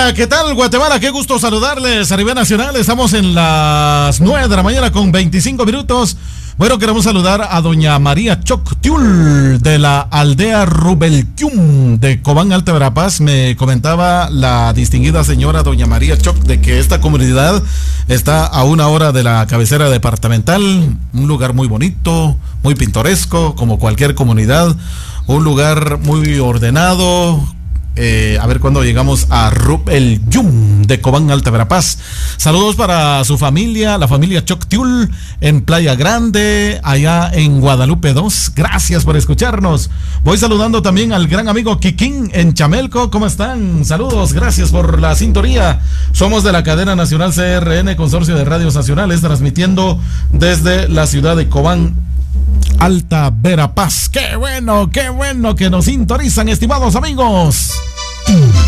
Hola, ¿qué tal Guatemala? Qué gusto saludarles a nivel nacional. Estamos en las 9 de la mañana con 25 minutos. Bueno, queremos saludar a doña María Choctiul de la aldea Rubeltium de Cobán, Alta Verapaz. Me comentaba la distinguida señora doña María Choc de que esta comunidad está a una hora de la cabecera departamental, un lugar muy bonito, muy pintoresco, como cualquier comunidad, un lugar muy ordenado. A ver cuándo llegamos a Rubeltium de Cobán, Alta Verapaz. Saludos para su familia, la familia Choctiul en Playa Grande, allá en Guadalupe 2. Gracias por escucharnos. Voy saludando también al gran amigo Kikín en Chamelco. ¿Cómo están? Saludos, gracias por la sintonía. Somos de la cadena nacional CRN, Consorcio de Radios Nacionales, transmitiendo desde la ciudad de Cobán, Alta Verapaz. Qué bueno que nos sintonizan, estimados amigos.